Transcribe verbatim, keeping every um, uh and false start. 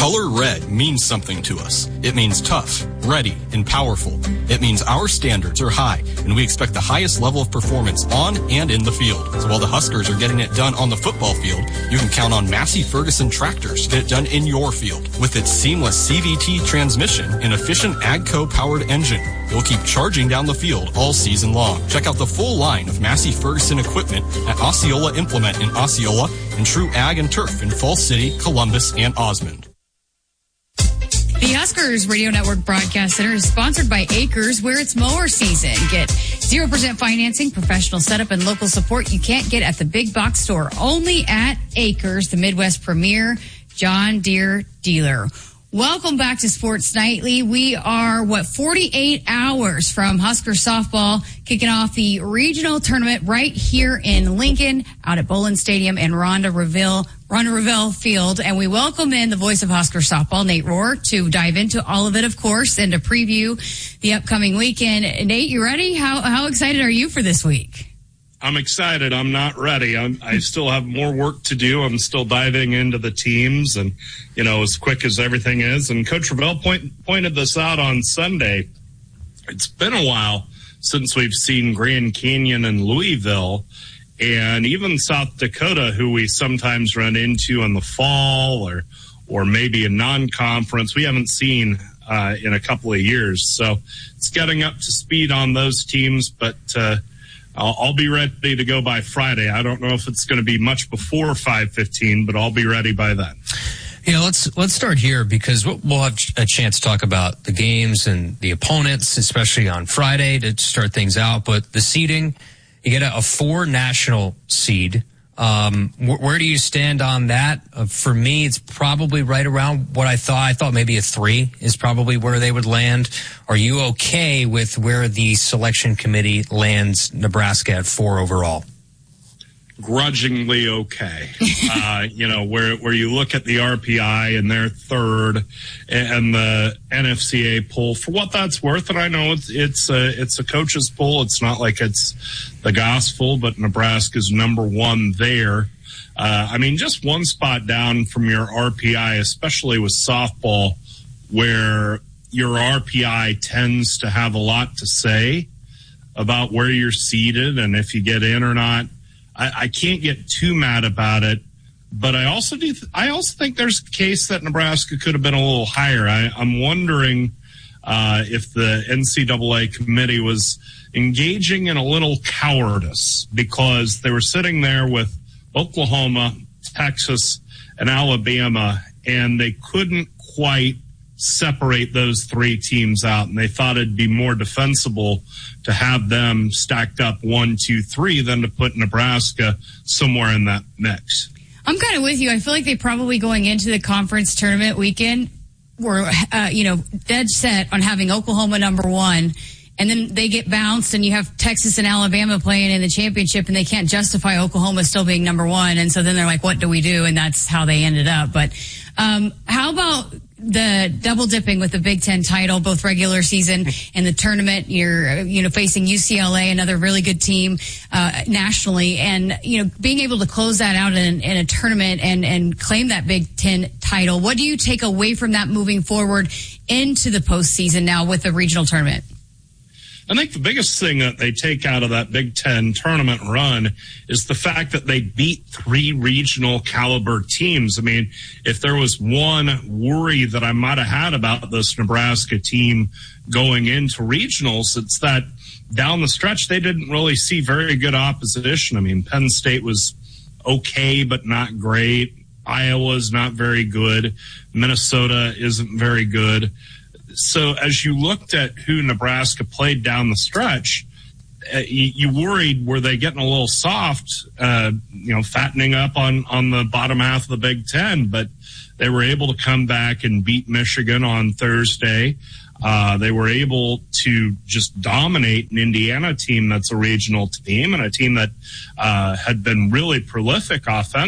color red means something to us. It means tough, ready, and powerful. It means our standards are high, and we expect the highest level of performance on and in the field. So while the Huskers are getting it done on the football field, you can count on Massey Ferguson tractors to get it done in your field. With its seamless C V T transmission and efficient AGCO-powered engine, you'll keep charging down the field all season long. Check out the full line of Massey Ferguson equipment at Osceola Implement in Osceola and True Ag and Turf in Falls City, Columbus, and Osmond. The Huskers Radio Network Broadcast Center is sponsored by Acres, where it's mower season. Get zero percent financing, professional setup, and local support you can't get at the big box store. Only at Acres, the Midwest premier John Deere dealer. Welcome back to Sports Nightly. We are, what, forty-eight hours from Husker softball kicking off the regional tournament right here in Lincoln, out at Bolin Stadium and Rhonda Reville, Rhonda Reville Field. And we welcome in the voice of Husker softball, Nate Rohr, to dive into all of it, of course, and to preview the upcoming weekend. Nate, you ready? How, how excited are you for this week? I'm excited. I'm not ready. I'm, I still have more work to do. I'm still diving into the teams and, you know, as quick as everything is. And Coach Revelle point, pointed this out on Sunday. It's been a while since we've seen Grand Canyon and Louisville and even South Dakota, who we sometimes run into in the fall or, or maybe a non-conference. We haven't seen uh, in a couple of years. So it's getting up to speed on those teams, but, uh, I'll, I'll be ready to go by Friday. I don't know if it's going to be much before five fifteen, but I'll be ready by then. You know, let's let's start here because we'll have a chance to talk about the games and the opponents, especially on Friday to start things out. But the seeding, you get a, a four national seed. Um, wh- where do you stand on that? Uh, for me, it's probably right around what I thought. I thought maybe a three is probably where they would land. Are you okay with where the selection committee lands Nebraska at four overall? Grudgingly okay. uh, you know, where where you look at the R P I and they're third and the N F C A poll, for what that's worth, and I know it's it's a, it's a coach's poll. It's not like it's the gospel, but Nebraska's number one there. Uh, I mean, just one spot down from your R P I, especially with softball, where your R P I tends to have a lot to say about where you're seated and if you get in or not. I, I can't get too mad about it, but I also do. Th- I also think there's a case that Nebraska could have been a little higher. I, I'm wondering uh, if the N C double A committee was engaging in a little cowardice because they were sitting there with Oklahoma, Texas, and Alabama, and they couldn't quite separate those three teams out, and they thought it'd be more defensible to have them stacked up one, two, three than to put Nebraska somewhere in that mix. I'm kind of with you. I feel like they probably going into the conference tournament weekend were, uh, you know, dead set on having Oklahoma number one, and then they get bounced and you have Texas and Alabama playing in the championship and they can't justify Oklahoma still being number one. And so then they're like, what do we do? And that's how they ended up. But um, how about the double dipping with the Big Ten title, both regular season and the tournament? You're, you know, facing U C L A, another really good team uh, nationally, and you know, being able to close that out in, in a tournament and and claim that Big Ten title. What do you take away from that moving forward into the postseason now with the regional tournament? I think the biggest thing that they take out of that Big Ten tournament run is the fact that they beat three regional caliber teams. I mean, if there was one worry that I might have had about this Nebraska team going into regionals, it's that down the stretch, they didn't really see very good opposition. I mean, Penn State was okay, but not great. Iowa's not very good. Minnesota isn't very good. So as you looked at who Nebraska played down the stretch, uh, you, you worried, were they getting a little soft, uh, you know, fattening up on, on the bottom half of the Big Ten? But they were able to come back and beat Michigan on Thursday. Uh, they were able to just dominate an Indiana team that's a regional team and a team that uh, had been really prolific offensively.